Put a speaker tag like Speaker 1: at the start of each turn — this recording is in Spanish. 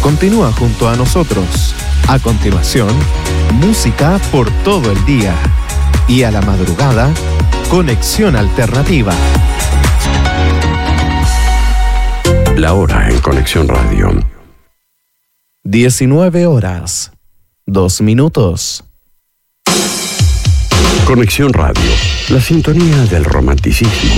Speaker 1: Continúa junto a nosotros. A continuación, música por todo el día. Y a la madrugada, Conexión Alternativa.
Speaker 2: La hora en Conexión Radio.
Speaker 1: 19 horas, 2 minutos.
Speaker 2: Conexión Radio, la sintonía del romanticismo.